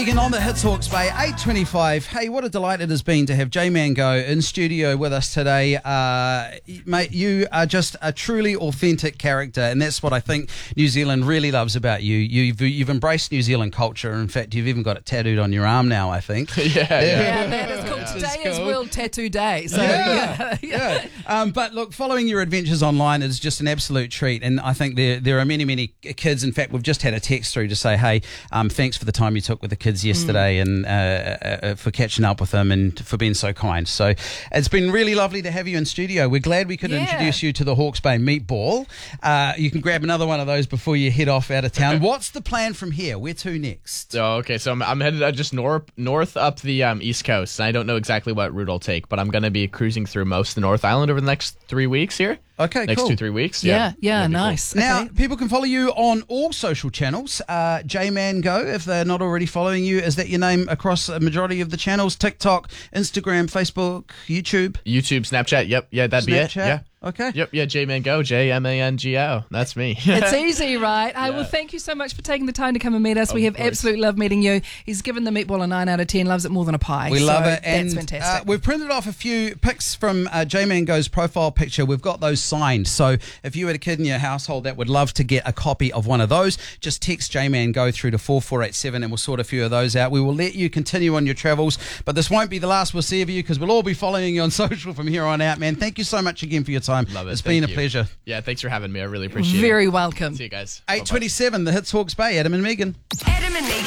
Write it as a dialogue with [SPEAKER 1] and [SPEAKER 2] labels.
[SPEAKER 1] Megan on the Hits Hawke's Bay, 8:25. Hey, what a delight it has been to have J Mango in studio with us today. Mate, you are just a truly authentic character, and that's what I think New Zealand really loves about you. You've embraced New Zealand culture. In fact, you've even got it tattooed on your arm now, I think.
[SPEAKER 2] Yeah, that is cool. Today is World Tattoo Day. So
[SPEAKER 1] yeah. But look, following your adventures online is just an absolute treat, and I think there are many kids. In fact, we've just had a text through to say, hey, thanks for the time you took with the kids yesterday and for catching up with them and for being so kind. So it's been really lovely to have you in studio. We're glad we could introduce you to the Hawke's Bay Meatball. You can grab another one of those before you head off out of town. What's the plan from here? Where to next?
[SPEAKER 3] Oh, okay. So I'm headed just north up the East Coast. And I don't know exactly what route I'll take, but I'm going to be cruising through most of the North Island over the next 3 weeks here.
[SPEAKER 1] Okay,
[SPEAKER 3] next
[SPEAKER 1] cool.
[SPEAKER 3] 2-3 weeks.
[SPEAKER 2] Yeah, nice.
[SPEAKER 1] Cool. Now,
[SPEAKER 2] okay.
[SPEAKER 1] people can follow you on all social channels. J-Man-Go, if they're not already following you. Is that your name across a majority of the channels? TikTok, Instagram, Facebook, YouTube?
[SPEAKER 3] YouTube, Snapchat. Yep. Yeah, that'd be it. Yeah.
[SPEAKER 1] Okay.
[SPEAKER 3] Yep. Yeah. J-Man-Go. J-M-A-N-G-O. That's me.
[SPEAKER 2] It's easy, right? Well, thank you so much for taking the time to come and meet us. We have absolutely loved meeting you. He's given the meatball a 9 out of 10. Loves it more than a pie.
[SPEAKER 1] We love it.
[SPEAKER 2] That's
[SPEAKER 1] and,
[SPEAKER 2] fantastic.
[SPEAKER 1] We've printed off a few pics from J-Man-Go's profile picture. We've got those signed. So if you had a kid in your household that would love to get a copy of one of those, just text J-Man-Go through to 4487 and we'll sort a few of those out. We will let you continue on your travels, but this won't be the last we'll see of you because we'll all be following you on social from here on out, man. Thank you so much again for your time.
[SPEAKER 3] Love it.
[SPEAKER 1] It's been a pleasure.
[SPEAKER 3] Yeah, thanks for having me. I really appreciate it.
[SPEAKER 2] Very welcome.
[SPEAKER 3] See you guys.
[SPEAKER 1] 8:27, the Hits Hawke's Bay. Adam and Megan.
[SPEAKER 4] Adam and Megan.